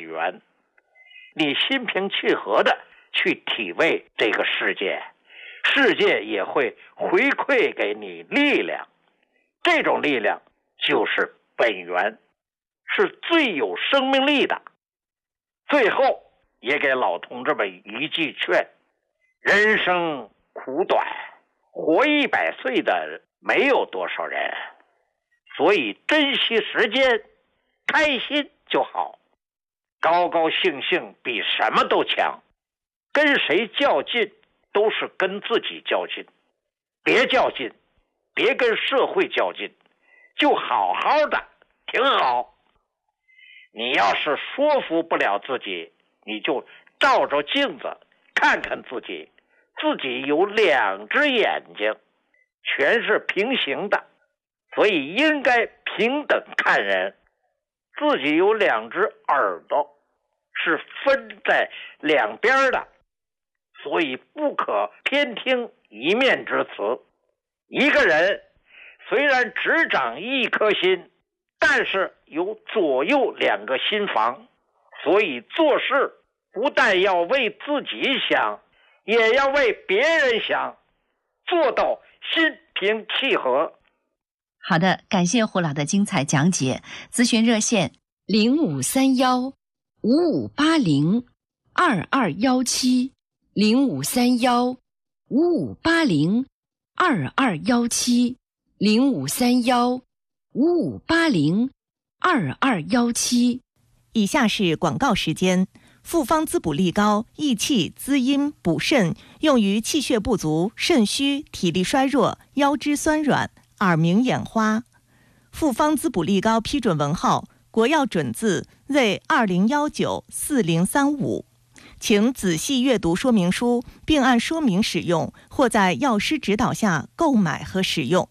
源，你心平气和的去体味这个世界，世界也会回馈给你力量，这种力量就是本源，是最有生命力的。最后也给老同志们一句劝，人生苦短，活100岁的没有多少人，所以珍惜时间，开心就好，高高兴兴比什么都强。跟谁较劲都是跟自己较劲，别较劲，别跟社会较劲，就好好的挺好。你要是说服不了自己，你就照照镜子看看自己，自己有2只眼睛，全是平行的，所以应该平等看人。自己有2只耳朵，是分在两边的，所以不可偏听一面之词。一个人虽然只长一颗心，但是有左右2个心房，所以做事不但要为自己想，也要为别人想，做到心平气和。 好的，感谢胡老的精彩讲解。咨询热线0531-5580-2217 0531-5580-2217 0531-5580-2217。 以下是广告时间。复方滋补力高，益气滋阴补肾，用于气血不足、肾虚、体力衰弱、腰肢酸软、耳鸣眼花。复方滋补力高批准文号国药准字为20194035，请仔细阅读说明书，并按说明使用，或在药师指导下购买和使用。